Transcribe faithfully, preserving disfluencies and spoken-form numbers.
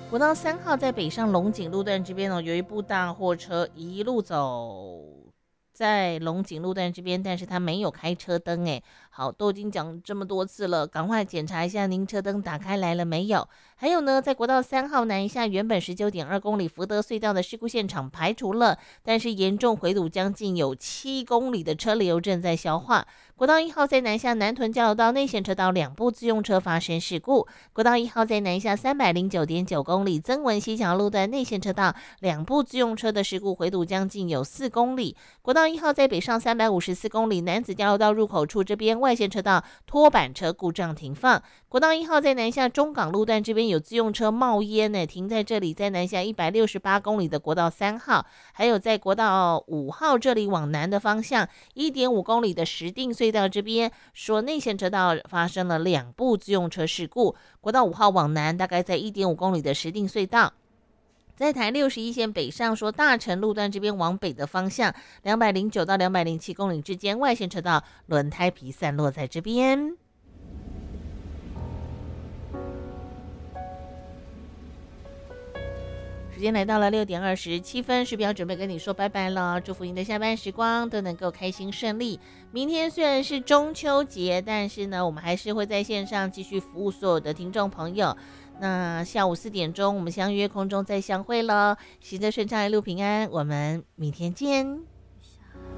国道三号在北上龙井路段这边哦，有一部大货车一路走在龙井路段这边，但是他没有开车灯哎。好，都已经讲这么多次了，赶快检查一下您车灯打开来了没有？还有呢，在国道三号南一下原本十九点二公里福德隧道的事故现场排除了，但是严重回堵将近有七公里的车流正在消化。国道一号在南下南屯交流道内线车道两部自用车发生事故。国道一号在南下三百零九点九公里曾文西桥路段内线车道两部自用车的事故回堵将近有四公里。国道一号在北上三百五十四公里南子交流道入口处这边外线车道拖板车故障停放。国道一号在南下中港路段这边有自用车冒烟呢，停在这里。在南下一百六十八公里的国道三号，还有在国道五号这里往南的方向一点五公里的石碇隧道这边，说内线车道发生了两部自用车事故。国道五号往南大概在一点五公里的石碇隧道。在台六十一线北上，说大城路段这边往北的方向两百零九到两百零七公里之间外线车道轮胎皮散落在这边。时间来到了六点二十七分，时表准备跟你说拜拜了。祝福您的下班时光都能够开心顺利。明天虽然是中秋节，但是呢，我们还是会在线上继续服务所有的听众朋友。那下午四点钟，我们相约空中再相会了。行得顺畅，一路平安，我们明天见。